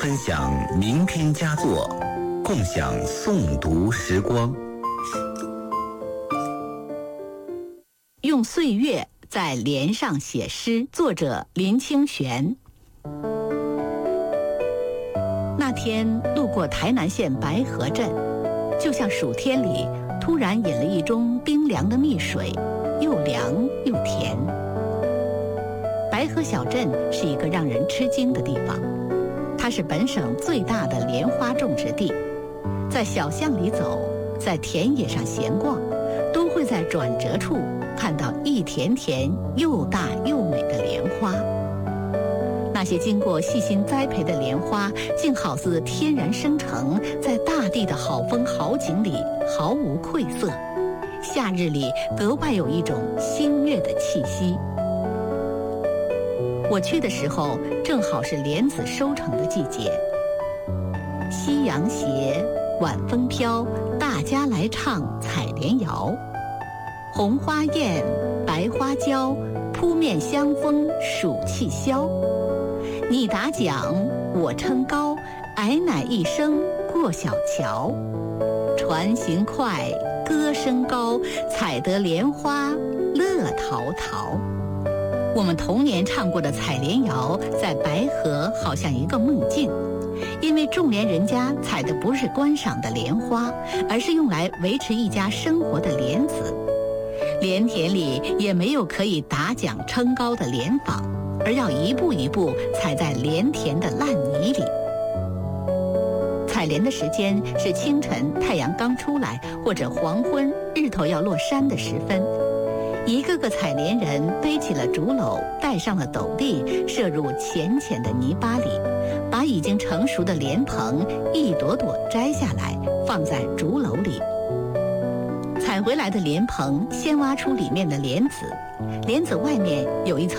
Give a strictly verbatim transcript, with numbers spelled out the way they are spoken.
分享名篇佳作，共享诵读时光。 用岁月在莲上写诗，作者林清玄。那天路过台南县白河镇，就像暑天里突然饮了一盅冰凉的蜜水，又凉又甜。白河小镇是一个让人吃惊的地方，它是本省最大的莲花种植地。在小巷里走，在田野上闲逛，都会在转折处看到一田田又大又美的莲花。那些经过细心栽培的莲花，竟好似天然生成，在大地的好风好景里毫无愧色，夏日里格外有一种新月的气息。我去的时候正好是莲子收成的季节，夕阳斜，晚风飘，大家来唱采莲谣。红花艳，白花娇，扑面香风暑气消。你打奖，我称高，矮乃一声过小桥。船行快，歌声高，采得莲花乐陶陶。我们童年唱过的采莲谣，在白河好像一个梦境，因为种莲人家采的不是观赏的莲花，而是用来维持一家生活的莲子。莲田里也没有可以打奖称高的莲坊，而要一步一步踩在莲田的烂泥里。采莲的时间是清晨太阳刚出来，或者黄昏日头要落山的时分。一个个采莲人背起了竹篓，戴上了斗笠，射入浅浅的泥巴里，把已经成熟的莲蓬一朵朵摘下来，放在竹篓里。采回来的莲蓬先挖出里面的莲子，莲子外面有一层